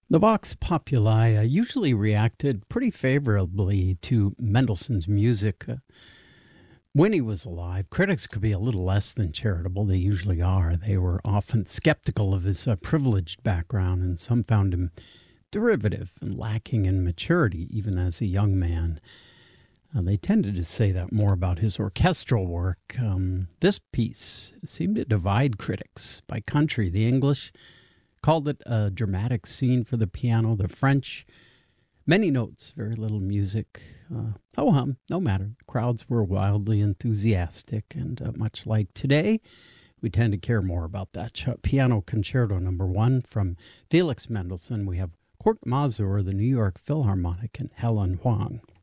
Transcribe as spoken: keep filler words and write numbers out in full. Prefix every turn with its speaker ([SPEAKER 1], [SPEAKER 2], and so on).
[SPEAKER 1] The Vox Populi uh, usually reacted pretty favorably to Mendelssohn's music. Uh, when he was alive, critics could be a little less than charitable. They usually are. They were often skeptical of his uh, privileged background, and some found him derivative and lacking in maturity, even as a young man. Uh, they tended to say that more about his orchestral work. Um, this piece seemed to divide critics by country. The English called it a dramatic scene for the piano. The French, many notes, very little music. Uh, oh hum, no matter. The crowds were wildly enthusiastic, and uh, much like today, we tend to care more about that. Ch- piano Concerto Number One from Felix Mendelssohn. We have Kurt Masur, the New York Philharmonic, and Helen Huang.